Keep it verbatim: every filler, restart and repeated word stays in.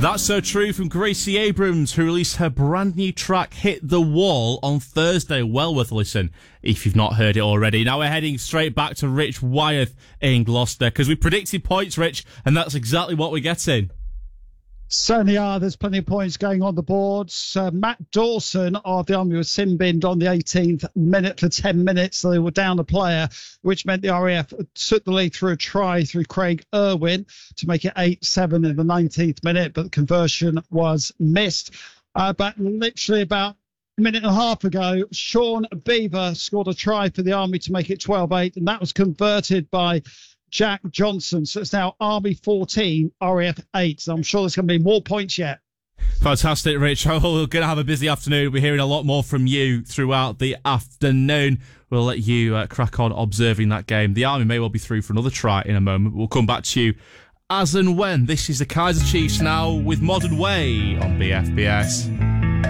That's so true from Gracie Abrams, who released her brand new track Hit the Wall on Thursday. Well worth a listen if you've not heard it already. Now we're heading straight back to Rich Wyeth in Gloucester, because we predicted points, Rich, and that's exactly what we're getting. Certainly are. There's plenty of points going on the boards. Uh, Matt Dawson of the Army was sin-binned on the eighteenth minute for ten minutes, so they were down a player, which meant the R A F took the lead through a try through Craig Irwin to make it eight seven in the nineteenth minute, but the conversion was missed. Uh, but literally about a minute and a half ago, Sean Beaver scored a try for the Army to make it twelve eight, and that was converted by Jack Johnson. So it's now Army fourteen, R A F eight. So I'm sure there's going to be more points yet. Fantastic, Rich. Oh, we're going to have a busy afternoon. We're hearing a lot more from you throughout the afternoon. We'll let you uh, crack on observing that game. The Army may well be through for another try in a moment. We'll come back to you as and when. This is the Kaiser Chiefs now with Modern Way on B F B S.